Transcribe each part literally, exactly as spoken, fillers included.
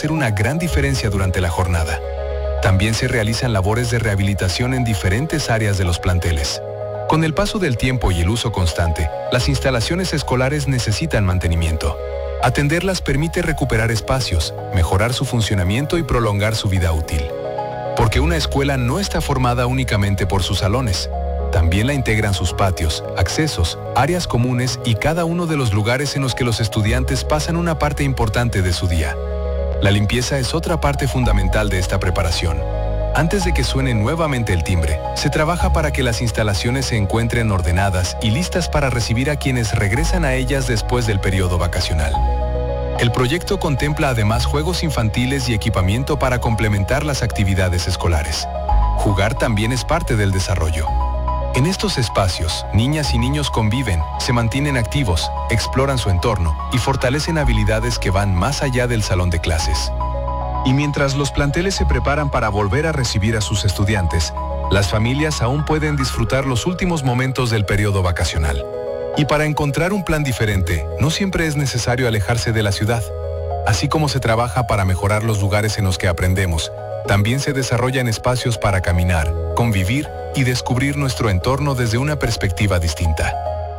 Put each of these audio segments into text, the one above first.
hacer una gran diferencia durante la jornada. También se realizan labores de rehabilitación en diferentes áreas de los planteles. Con el paso del tiempo y el uso constante, las instalaciones escolares necesitan mantenimiento. Atenderlas permite recuperar espacios, mejorar su funcionamiento y prolongar su vida útil. Porque una escuela no está formada únicamente por sus salones. También la integran sus patios, accesos, áreas comunes y cada uno de los lugares en los que los estudiantes pasan una parte importante de su día. La limpieza es otra parte fundamental de esta preparación. Antes de que suene nuevamente el timbre, se trabaja para que las instalaciones se encuentren ordenadas y listas para recibir a quienes regresan a ellas después del periodo vacacional. El proyecto contempla además juegos infantiles y equipamiento para complementar las actividades escolares. Jugar también es parte del desarrollo. En estos espacios, niñas y niños conviven, se mantienen activos, exploran su entorno y fortalecen habilidades que van más allá del salón de clases. Y mientras los planteles se preparan para volver a recibir a sus estudiantes, las familias aún pueden disfrutar los últimos momentos del periodo vacacional. Y para encontrar un plan diferente, no siempre es necesario alejarse de la ciudad. Así como se trabaja para mejorar los lugares en los que aprendemos, también se desarrollan espacios para caminar, convivir y descubrir nuestro entorno desde una perspectiva distinta.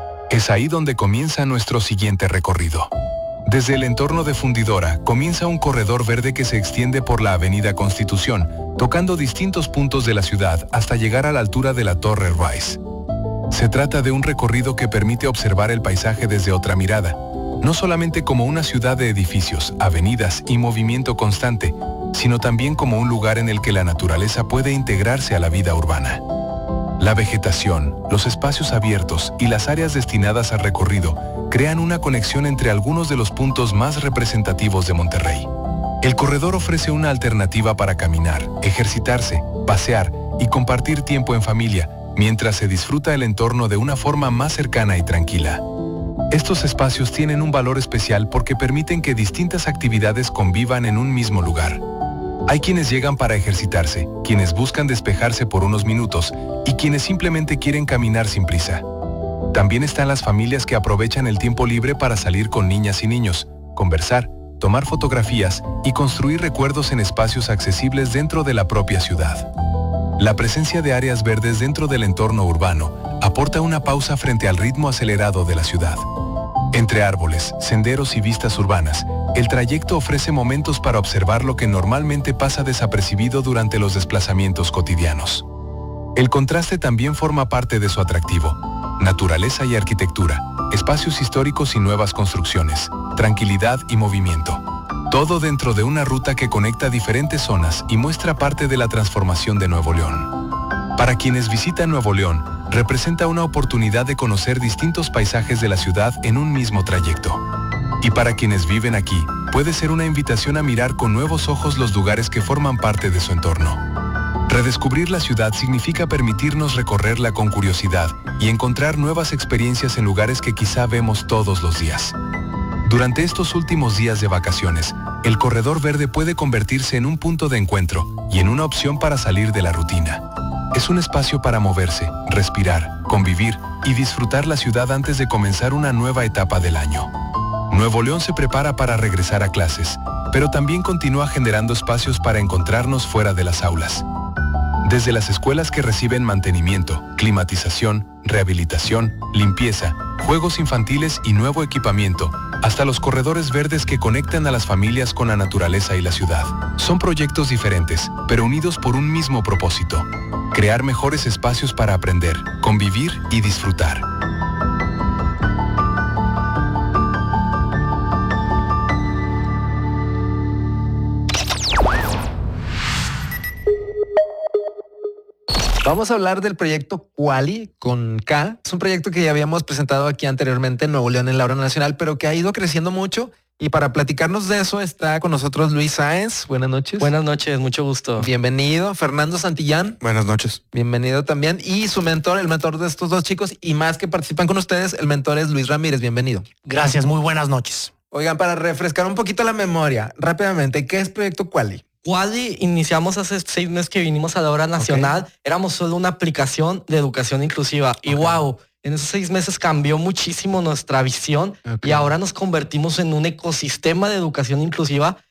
Es ahí donde comienza nuestro siguiente recorrido. Desde el entorno de Fundidora comienza un corredor verde que se extiende por la Avenida Constitución, tocando distintos puntos de la ciudad hasta llegar a la altura de la Torre Rice. Se trata de un recorrido que permite observar el paisaje desde otra mirada, no solamente como una ciudad de edificios, avenidas y movimiento constante, sino también como un lugar en el que la naturaleza puede integrarse a la vida urbana. La vegetación, los espacios abiertos y las áreas destinadas al recorrido crean una conexión entre algunos de los puntos más representativos de Monterrey. El corredor ofrece una alternativa para caminar, ejercitarse, pasear y compartir tiempo en familia, mientras se disfruta el entorno de una forma más cercana y tranquila. Estos espacios tienen un valor especial porque permiten que distintas actividades convivan en un mismo lugar. Hay quienes llegan para ejercitarse, quienes buscan despejarse por unos minutos y quienes simplemente quieren caminar sin prisa. También están las familias que aprovechan el tiempo libre para salir con niñas y niños, conversar, tomar fotografías y construir recuerdos en espacios accesibles dentro de la propia ciudad. La presencia de áreas verdes dentro del entorno urbano aporta una pausa frente al ritmo acelerado de la ciudad. Entre árboles, senderos y vistas urbanas, el trayecto ofrece momentos para observar lo que normalmente pasa desapercibido durante los desplazamientos cotidianos. El contraste también forma parte de su atractivo. Naturaleza y arquitectura, espacios históricos y nuevas construcciones, tranquilidad y movimiento. Todo dentro de una ruta que conecta diferentes zonas y muestra parte de la transformación de Nuevo León. Para quienes visitan Nuevo León, representa una oportunidad de conocer distintos paisajes de la ciudad en un mismo trayecto. Y para quienes viven aquí, puede ser una invitación a mirar con nuevos ojos los lugares que forman parte de su entorno. Redescubrir la ciudad significa permitirnos recorrerla con curiosidad y encontrar nuevas experiencias en lugares que quizá vemos todos los días. Durante estos últimos días de vacaciones, el corredor verde puede convertirse en un punto de encuentro y en una opción para salir de la rutina. Es un espacio para moverse, respirar, convivir y disfrutar la ciudad antes de comenzar una nueva etapa del año. Nuevo León se prepara para regresar a clases, pero también continúa generando espacios para encontrarnos fuera de las aulas. Desde las escuelas que reciben mantenimiento, climatización, rehabilitación, limpieza, juegos infantiles y nuevo equipamiento, hasta los corredores verdes que conectan a las familias con la naturaleza y la ciudad. Son proyectos diferentes, pero unidos por un mismo propósito: crear mejores espacios para aprender, convivir y disfrutar. Vamos a hablar del proyecto Kuali con K. Es un proyecto que ya habíamos presentado aquí anteriormente en Nuevo León en la Hora Nacional, pero que ha ido creciendo mucho. Y para platicarnos de eso está con nosotros Luis Sáenz. Buenas noches. Buenas noches, mucho gusto. Bienvenido. Fernando Santillán. Buenas noches. Bienvenido también. Y su mentor, el mentor de estos dos chicos y más que participan con ustedes, el mentor es Luis Ramírez. Bienvenido. Gracias, muy buenas noches. Oigan, para refrescar un poquito la memoria, rápidamente, ¿qué es Proyecto Kuali? Kuali iniciamos hace seis meses que vinimos a la Hora Nacional. Okay. Éramos solo una aplicación de educación inclusiva. Okay. Y wow, en esos seis meses cambió muchísimo nuestra visión. Okay. Y ahora nos convertimos en un ecosistema de educación inclusiva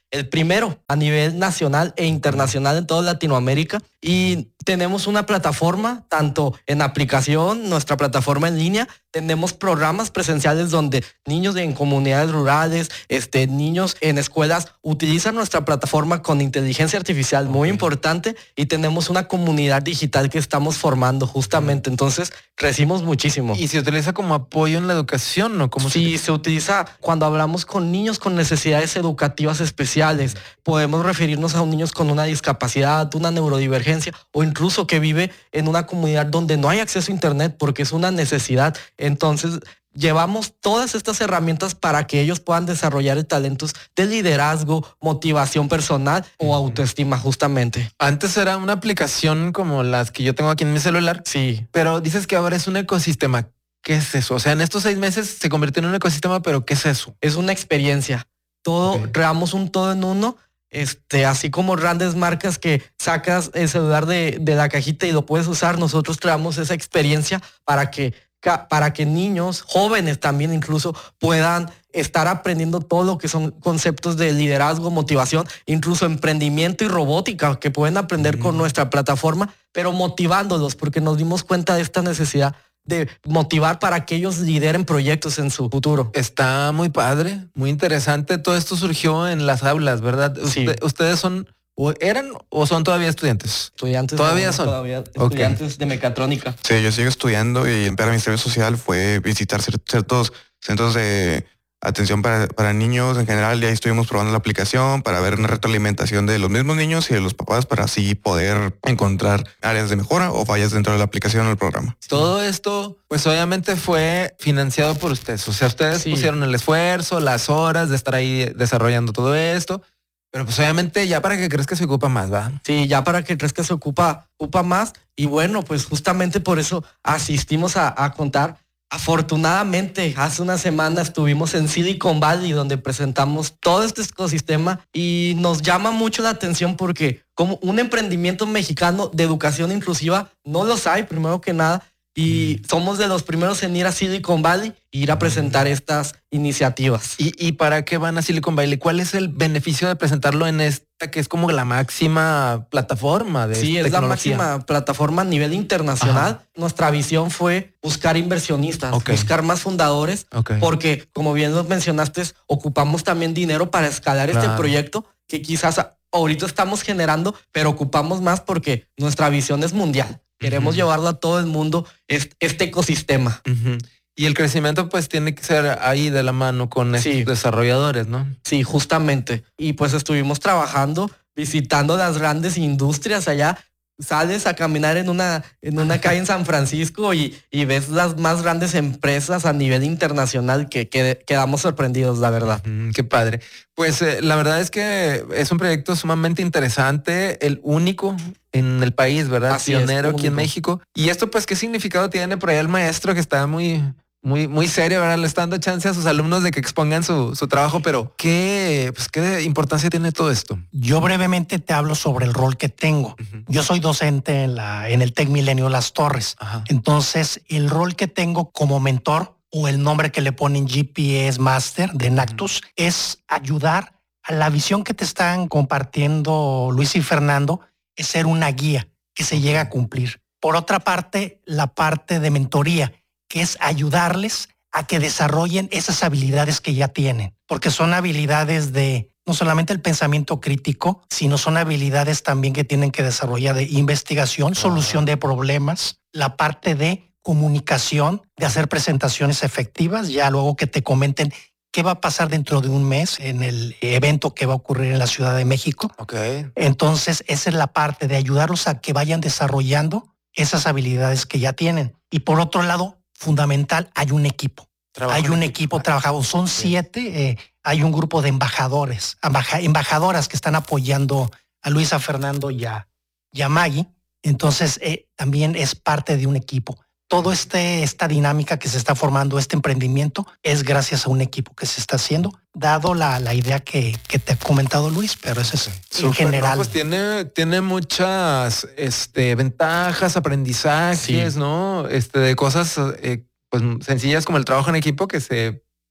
el primero a nivel nacional e internacional en toda Latinoamérica. Y tenemos una plataforma, tanto en aplicación, nuestra plataforma en línea, tenemos programas presenciales donde niños en comunidades rurales, este, niños en escuelas utilizan nuestra plataforma con inteligencia artificial, muy importante, y tenemos una comunidad digital que estamos formando justamente. Entonces, crecimos muchísimo. ¿Y se utiliza como apoyo en la educación o cómo? Sí, se... se utiliza cuando hablamos con niños con necesidades educativas especiales. Podemos referirnos a niños con una discapacidad, una neurodivergencia, o incluso que vive en una comunidad donde no hay acceso a internet porque es una necesidad. Entonces, llevamos todas estas herramientas para que ellos puedan desarrollar talentos de liderazgo, motivación personal o autoestima, justamente. Antes era una aplicación como las que yo tengo aquí en mi celular. Sí. Pero dices que ahora es un ecosistema. ¿Qué es eso? O sea, en estos seis meses se convirtió en un ecosistema, pero ¿qué es eso? Es una experiencia. Todo, okay. Creamos un todo en uno. Este, así como grandes marcas que sacas el celular de, de la cajita y lo puedes usar, nosotros creamos esa experiencia para que, para que niños, jóvenes también incluso, puedan estar aprendiendo todo lo que son conceptos de liderazgo, motivación, incluso emprendimiento y robótica, que pueden aprender mm. con nuestra plataforma, pero motivándolos, porque nos dimos cuenta de esta necesidad de motivar para que ellos lideren proyectos en su futuro. Está muy padre, muy interesante. Todo esto surgió en las aulas, ¿verdad? Sí. Usted, ¿Ustedes son, o eran o son todavía estudiantes? Estudiantes. Todavía de, son. Todavía estudiantes okay. de mecatrónica. Sí, yo sigo estudiando y para mi servicio social fue visitar ciertos centros de atención para, para niños en general. Ya estuvimos probando la aplicación para ver una retroalimentación de los mismos niños y de los papás para así poder encontrar áreas de mejora o fallas dentro de la aplicación o el programa. Todo esto, pues obviamente fue financiado por ustedes. O sea, ustedes sí. pusieron el esfuerzo, las horas de estar ahí desarrollando todo esto. Pero pues obviamente ya para que crezca se ocupa más, ¿va? Sí, ya para que crezca se ocupa, ocupa más. Y bueno, pues justamente por eso asistimos a, a contar. Afortunadamente, hace una semana estuvimos en Silicon Valley donde presentamos todo este ecosistema y nos llama mucho la atención porque como un emprendimiento mexicano de educación inclusiva no los hay, primero que nada, y somos de los primeros en ir a Silicon Valley e ir a presentar estas iniciativas. ¿Y, y para qué van a Silicon Valley? ¿Cuál es el beneficio de presentarlo en esta que es como la máxima plataforma de Sí, es tecnología? La máxima plataforma a nivel internacional. Ajá. Nuestra visión fue buscar inversionistas, okay. buscar más fundadores, okay. porque como bien lo mencionaste, ocupamos también dinero para escalar claro. este proyecto que quizás ahorita estamos generando, pero ocupamos más porque nuestra visión es mundial. Queremos uh-huh. llevarlo a todo el mundo, este, este ecosistema. Uh-huh. Y el crecimiento pues tiene que ser ahí de la mano con estos sí. desarrolladores, ¿no? Sí, justamente. Y pues estuvimos trabajando, visitando las grandes industrias allá. Sales a caminar en una, en una calle en San Francisco y, y ves las más grandes empresas a nivel internacional que, que quedamos sorprendidos, la verdad. Mm, qué padre. Pues eh, la verdad es que es un proyecto sumamente interesante, el único en el país, ¿verdad? Así Pionero es, aquí en México. Y esto pues, ¿qué significado tiene por ahí el maestro que está muy... Muy, muy serio, ¿verdad? Le está dando chance a sus alumnos de que expongan su, su trabajo, pero ¿qué, pues, ¿qué importancia tiene todo esto? Yo brevemente te hablo sobre el rol que tengo. Uh-huh. Yo soy docente en, la, en el Tec Milenio Las Torres. Uh-huh. Entonces, el rol que tengo como mentor, o el nombre que le ponen G P S Master de Nactus, uh-huh. es ayudar a la visión que te están compartiendo Luis y Fernando, es ser una guía que se llega a cumplir. Por otra parte, la parte de mentoría, que es ayudarles a que desarrollen esas habilidades que ya tienen, porque son habilidades de no solamente el pensamiento crítico, sino son habilidades también que tienen que desarrollar de investigación, solución de problemas, la parte de comunicación, de hacer presentaciones efectivas, ya luego que te comenten qué va a pasar dentro de un mes en el evento que va a ocurrir en la Ciudad de México. Okay. Entonces, esa es la parte de ayudarlos a que vayan desarrollando esas habilidades que ya tienen. Y por otro lado, fundamental, hay un equipo. Trabajo hay un equipo trabajado. Son sí. siete. Eh, hay un grupo de embajadores, embaja, embajadoras que están apoyando a Luisa, Fernando y a, y a Maggie. Entonces, eh, también es parte de un equipo. Todo este, esta dinámica que se está formando, este emprendimiento, es gracias a un equipo que se está haciendo, dado la, la idea que, que te ha comentado Luis, pero eso es sí, en general. No, pues tiene, tiene muchas este, ventajas, aprendizajes, sí. ¿no? Este, de cosas eh, pues, sencillas como el trabajo en equipo que se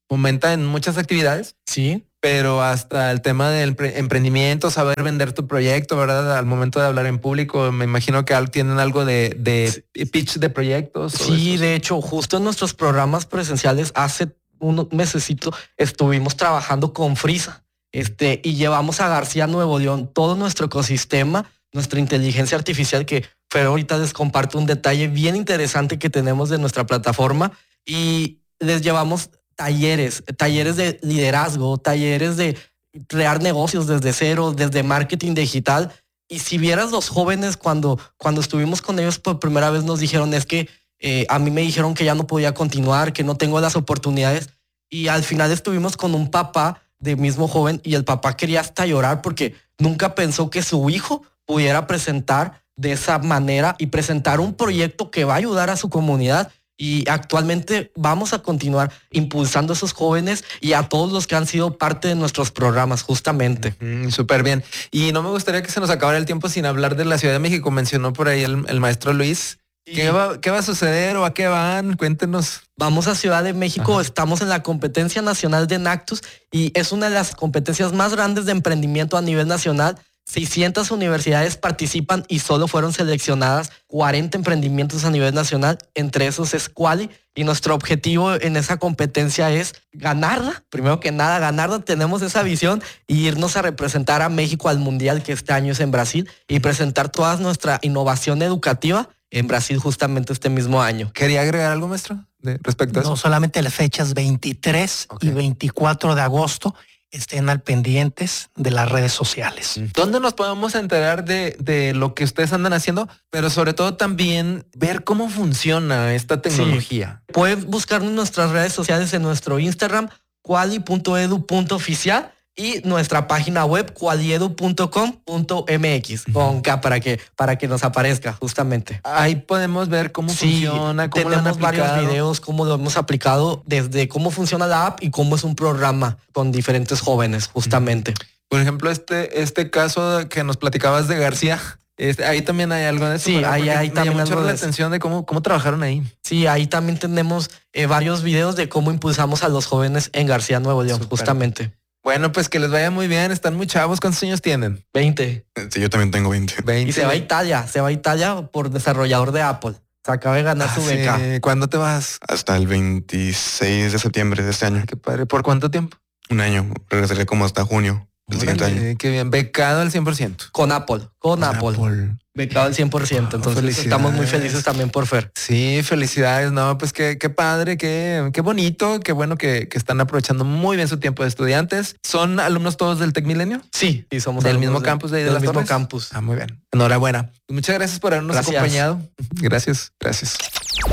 fomenta en muchas actividades. Sí. Pero hasta el tema del emprendimiento, saber vender tu proyecto, ¿verdad? Al momento de hablar en público, me imagino que tienen algo de, de pitch de proyectos. Sí, de hecho, justo en nuestros programas presenciales hace unos mesecito estuvimos trabajando con Frisa, este, y llevamos a García Nuevo León todo nuestro ecosistema, nuestra inteligencia artificial, que Fer ahorita les comparto un detalle bien interesante que tenemos de nuestra plataforma, y les llevamos talleres, talleres de liderazgo, talleres de crear negocios desde cero, desde marketing digital. Y si vieras los jóvenes cuando, cuando estuvimos con ellos por primera vez, nos dijeron, es que eh, a mí me dijeron que ya no podía continuar, que no tengo las oportunidades. Y al final estuvimos con un papá de mismo joven y el papá quería hasta llorar porque nunca pensó que su hijo pudiera presentar de esa manera y presentar un proyecto que va a ayudar a su comunidad. Y actualmente vamos a continuar impulsando a esos jóvenes y a todos los que han sido parte de nuestros programas, justamente. Mm, súper bien. Y no me gustaría que se nos acabara el tiempo sin hablar de la Ciudad de México. Mencionó por ahí el, el maestro Luis. Sí. ¿Qué va, ¿Qué va a suceder o a qué van? Cuéntenos. Vamos a Ciudad de México. Ajá. Estamos en la competencia nacional de Nactus y es una de las competencias más grandes de emprendimiento a nivel nacional. seiscientas universidades participan y solo fueron seleccionadas cuarenta emprendimientos a nivel nacional, entre esos es Quali, y nuestro objetivo en esa competencia es ganarla, primero que nada ganarla, tenemos esa visión y irnos a representar a México al Mundial, que este año es en Brasil, y presentar toda nuestra innovación educativa en Brasil justamente este mismo año. ¿Quería agregar algo, maestro, de, respecto a eso? No, solamente las fechas veintitrés okay. y veinticuatro de agosto. Estén al pendientes de las redes sociales. ¿Dónde nos podemos enterar de, de lo que ustedes andan haciendo? Pero sobre todo también ver cómo funciona esta tecnología. Sí. Pueden buscarnos en nuestras redes sociales en nuestro Instagram, quali punto edu punto oficial, y nuestra página web qualiedu punto com punto mx con K para que para que nos aparezca justamente. Ahí podemos ver cómo sí, funciona, cómo tenemos lo han varios videos, cómo lo hemos aplicado, desde cómo funciona la app y cómo es un programa con diferentes jóvenes justamente. Por ejemplo, este este caso que nos platicabas de García, este, ahí también hay algo de eso. Sí, ahí, ahí me también llamó mucho la de atención de cómo cómo trabajaron ahí. Sí, ahí también tenemos eh, varios videos de cómo impulsamos a los jóvenes en García Nuevo León. Super. Justamente. Bueno, pues que les vaya muy bien. Están muy chavos. ¿Cuántos años tienen? veinte. Sí, yo también tengo veinte. veinte. Y se va a Italia. Se va a Italia por desarrollador de Apple. Se acaba de ganar ah, su beca. Sí. ¿Cuándo te vas? Hasta el veintiséis de septiembre de este año. Qué padre. ¿Por cuánto tiempo? Un año. Regresaré como hasta junio del siguiente año. Qué bien. Becado al cien por ciento. Con Apple. Con, con Apple. Apple. Becado al cien por ciento. Entonces estamos muy felices también por Fer. Sí, felicidades. No, pues qué, qué padre, qué, qué bonito, qué bueno que, que están aprovechando muy bien su tiempo de estudiantes. ¿Son alumnos todos del TecMilenio? Sí, y somos del mismo de, campus de ahí de del las mismo Torres? campus. Ah, muy bien. Enhorabuena. Muchas gracias por habernos gracias. acompañado. Gracias, gracias.